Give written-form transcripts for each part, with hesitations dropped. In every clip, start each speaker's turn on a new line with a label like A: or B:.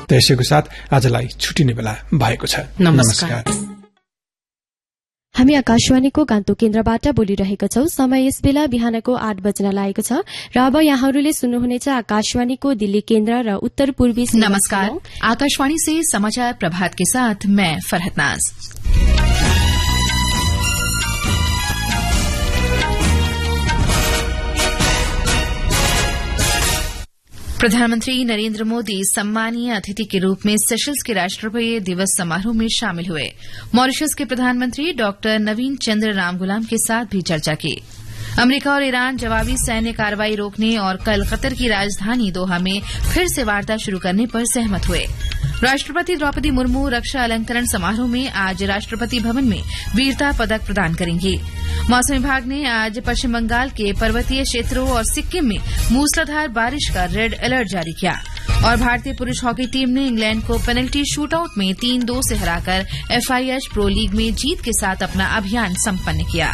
A: त्यसैको साथ आजलाई छुटिने बेला भएको छ। नमस्कार।
B: हामी आकाशवाणीको गान्तोक केन्द्रबाट बोलिरहेका छौं। समय यस बेला बिहानको 8 बज्न लागेको छ र अब यहाँहरूले सुन्नुहुनेछ आकाशवाणीको दिल्ली केन्द्र र उत्तर पूर्वी।
C: नमस्कार। आकाशवाणी से समाचार प्रभात के साथ मैं फरहत नाज। प्रधानमंत्री नरेंद्र मोदी सम्मानीय अतिथि के रूप में सेशल्स के राष्ट्रीय दिवस समारोह में शामिल हुए। मॉरिशस के प्रधानमंत्री डॉक्टर नवीन चंद्र रामगुलाम के साथ भी चर्चा की। अमेरिका और ईरान जवाबी सैन्य कार्रवाई रोकने और कल कतर की राजधानी दोहा में फिर से वार्ता शुरू करने पर सहमत हुए। राष्ट्रपति द्रौपदी मुर्मू रक्षा अलंकरण समारोह में आज राष्ट्रपति भवन में वीरता पदक प्रदान करेंगी। मौसम विभाग ने आज पश्चिम बंगाल के पर्वतीय क्षेत्रों और सिक्किम में मूसलाधार बारिश का रेड अलर्ट जारी किया। और भारतीय पुरुष हॉकी टीम ने इंग्लैंड को पेनल्टी शूटआउट में 3-2 से हराकर FIH प्रो लीग में जीत के साथ अपना अभियान संपन्न किया।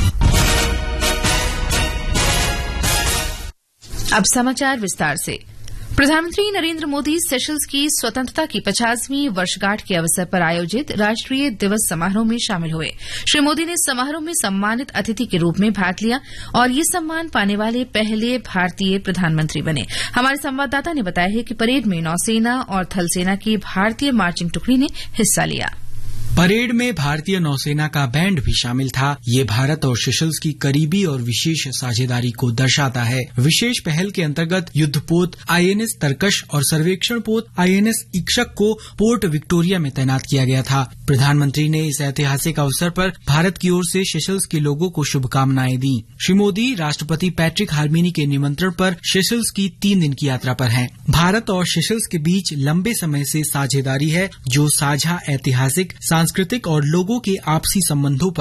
C: अब समाचार विस्तार से। प्रधानमंत्री नरेंद्र मोदी सेशल्स की स्वतंत्रता की 50वीं वर्षगांठ के अवसर पर आयोजित राष्ट्रीय दिवस समारोह में शामिल हुए। श्री मोदी ने समारोह में सम्मानित अतिथि के रूप में भाग लिया और ये सम्मान पाने वाले पहले भारतीय प्रधानमंत्री बने। हमारे संवाददाता ने बताया है कि परेड में नौसेना और थल सेना की भारतीय मार्चिंग टुकड़ी ने हिस्सा लिया।
D: परेड में भारतीय नौसेना का बैंड भी शामिल था। ये भारत और सेशल्स की करीबी और विशेष साझेदारी को दर्शाता है। विशेष पहल के अंतर्गत युद्धपोत INS तरकश और सर्वेक्षण पोत INS इक्षक को पोर्ट विक्टोरिया में तैनात किया गया था। प्रधानमंत्री ने इस ऐतिहासिक अवसर पर भारत की ओर से सेशल्स के लोगों को शुभकामनाएं दी। श्री मोदी राष्ट्रपति पैट्रिक हार्मिनी के निमंत्रण पर सेशल्स की 3 दिन की यात्रा पर हैं। भारत और सेशल्स के बीच लंबे समय से साझेदारी है, जो साझा ऐतिहासिक, सांस्कृतिक और लोगों के आपसी संबंधों पर